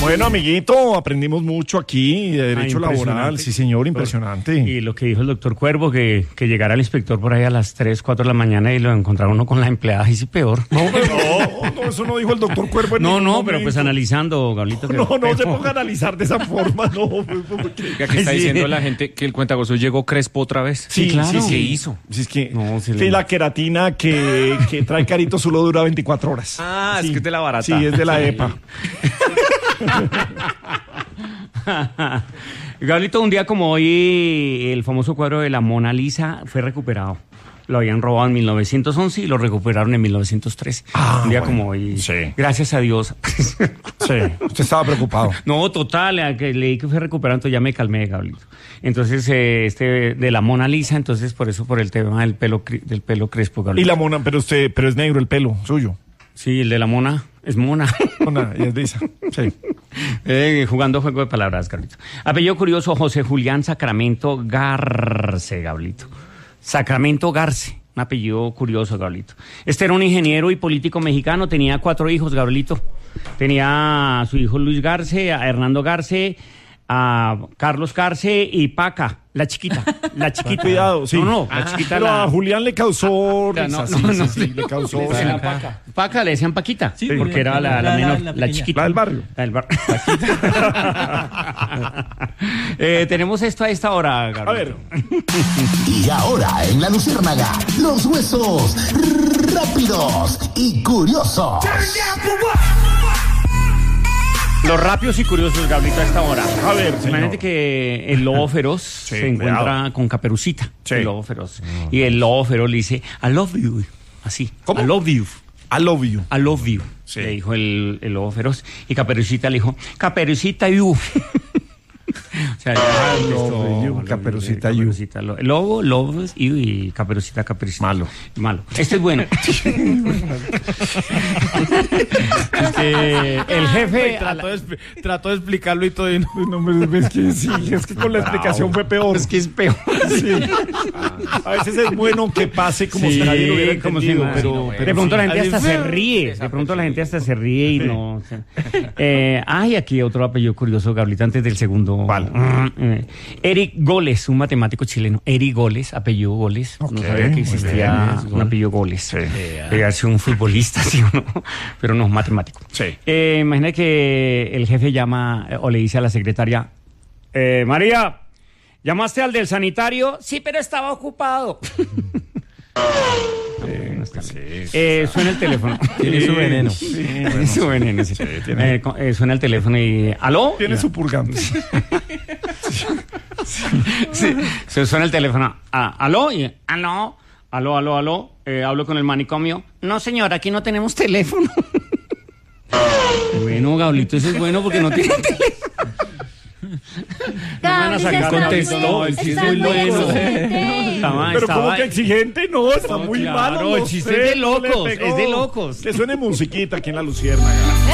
Bueno, amiguito, aprendimos mucho aquí de derecho laboral. Sí, señor, impresionante. Y lo que dijo el doctor Cuervo, que llegara el inspector por ahí a las 3, 4 de la mañana y lo encontrara uno con la empleada, y sí, peor. No, eso no dijo el doctor Cuervo. No, pero pues analizando, Gablito. No se ponga a analizar de esa forma, no. ¿Qué está diciendo la gente? Que el cuentagozo llegó crespo otra vez. Sí, claro. ¿Qué hizo? Sí, es que la queratina que trae Carito solo dura 24 horas. Ah, sí. Es que es de la barata. Sí, es de la EPA. Gablito, un día como hoy, el famoso cuadro de la Mona Lisa fue recuperado. Lo habían robado en 1911 y lo recuperaron en 1913. Un día como hoy. Sí. Gracias a Dios. Sí, usted estaba preocupado. No, total, que leí que fue recuperado, entonces ya me calmé, Gablito. Entonces, de la Mona Lisa, entonces por el tema del pelo crespo, Gablito. Y la Mona, pero es negro el pelo suyo. Sí, el de la Mona es mona. Mona, y es Lisa. Sí. Jugando juego de palabras, Gablito. Apellido curioso, José Julián Sacramento Garce, Gablito. Sacramento Garce, un apellido curioso, Gablito. Este era un ingeniero y político mexicano, tenía 4 hijos, Gablito. Tenía a su hijo Luis Garce, a Hernando Garce, a Carlos Garce y Paca, la chiquita. Cuidado, sí. No, la chiquita. Pero a Julián le causó risa, sí, le causó. Paca, le decían Paquita, sí, porque era la menor, la chiquita. La del barrio. Tenemos esto a esta hora, Gabriel. A ver. Y ahora en La Luciérnaga, los huesos rápidos y curiosos. Los rápidos y curiosos, Gablito, a esta hora. A ver, imagínate que el lobo feroz se encuentra con Caperucita, el lobo feroz. Y el lobo feroz le dice, I love you. Así. ¿Cómo? I love you. I love you. I love you. Sí. Le dijo el lobo feroz. Y Caperucita le dijo, Caperucita you. O sea, Caperucita you. El lobo, lobos y Caperucita. Malo. Este es bueno. El jefe trató de explicarlo y todo. Y es que con la explicación fue peor. Es que es peor. Sí. A veces es bueno que pase como si nadie lo hubiera entendido, pero de pronto la gente hasta se ríe. Y no. O sea. Aquí otro apellido curioso, Gablita, antes del segundo. ¿Cuál? Eric Goles, un matemático chileno. Eric Goles, apellido Goles. No sabía que existía un apellido Goles. Sí. Debe ser un futbolista, sí o no, pero no, matemático. Sí. Imagina que el jefe llama o le dice a la secretaria, María, ¿llamaste al del sanitario? Sí, pero estaba ocupado. Suena el teléfono. Tiene su veneno. Tiene su veneno. Sí. Suena el teléfono y... ¿Aló? Tiene su purgante. Sí. Suena el teléfono. ¿Aló? Y, ¿aló? Hablo con el manicomio. No, señor, aquí no tenemos teléfono. Bueno, Gablito, eso es bueno porque no tiene teléfono. No van a sacar contexto, el chiste es muy bueno. Pero como que exigente, no, está muy malo. El chiste es de locos, Que suene musiquita aquí en La Luciérnaga.